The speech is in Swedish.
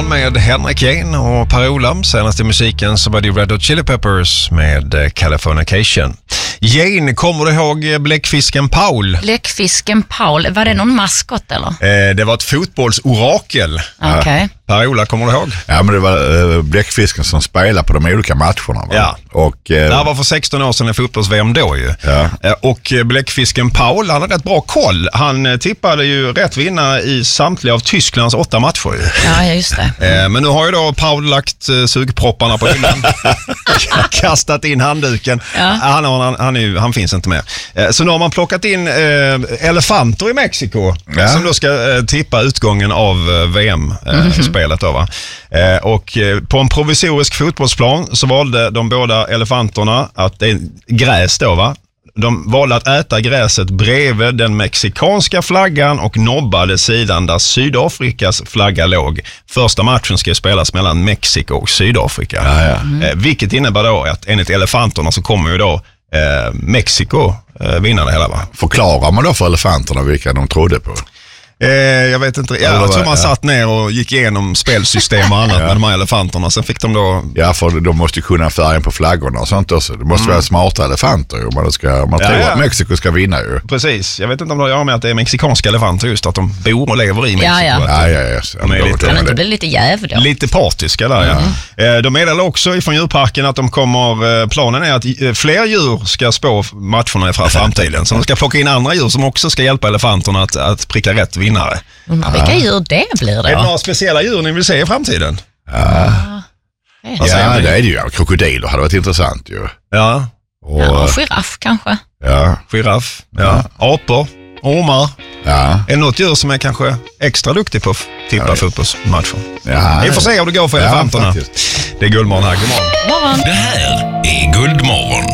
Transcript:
Guldmorgon med Henrik Jane och Per-Ola. Senast i musiken så var det Red Hot Chili Peppers med Californication. Jane, kommer du ihåg bläckfisken Paul? Bläckfisken Paul, var det någon maskot eller? Det var ett fotbollsorakel. Okej. Per-Ola, kommer du ihåg? Ja, men det var bläckfisken som spelade på de olika matcherna. Va? Ja. Och, det här var för 16 år sedan i fotbolls-VM då ju. Ja. Och bläckfisken Paul, han hade rätt bra koll. Han tippade ju rätt vinnare i samtliga av Tysklands 8 matcher ju. Ja, just det. Men nu har ju då Paul lagt sugpropparna på hyllan. Kastat in handduken. Ja. Han finns inte mer. Så nu har man plockat in elefanter i Mexiko som då ska tippa utgången av VM-spelet då, va? Och på en provisorisk fotbollsplan så valde de båda elefanterna att det är gräs då, va? De valde att äta gräset bredvid den mexikanska flaggan och nobbade sidan där Sydafrikas flagga låg. Första matchen ska spelas mellan Mexiko och Sydafrika. Vilket innebär då att enligt elefanterna så kommer ju då Mexiko vinna det hela, va? Förklarar man då för elefanterna vilka de trodde på? Jag vet inte. Jag tror man satt ner och gick igenom spelsystem och annat med de här elefanterna. Sen fick de då... Ja, för de måste ju kunna färgen på flaggorna och sånt också. Det måste vara smarta elefanter om man tror att Mexiko ska vinna ju. Precis. Jag vet inte om det har med att det är mexikanska elefanter just att de bor och lever i Mexiko. Kan inte bli lite jäv då? Lite partiska där, De meddelar också ifrån djurparken att de kommer... Planen är att fler djur ska spå matcherna i framtiden. Så de ska plocka in andra djur som också ska hjälpa elefanterna att pricka rätt vinnare. Vilka djur det blir då? Är det några speciella djur ni vill se i framtiden? Det är det ju. Krokodiler hade varit intressant ju. Ja. Och giraff kanske. Ja. Giraff. Ja. Apor. Ormar. Ja. Är det något djur som är kanske extra duktig på att tippa fotbollsmatcher? Ja. Vi får se om det går för elefanterna. Det är Guldmorgon här. God morgon. Morgon. Det här är Guldmorgon.